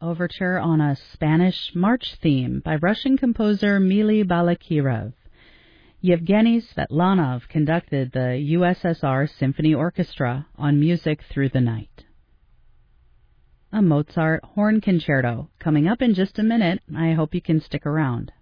overture on a Spanish march theme by Russian composer Mili Balakirev. Yevgeny Svetlanov conducted the USSR Symphony Orchestra on Music Through the Night. A Mozart horn concerto coming up in just a minute. I hope you can stick around.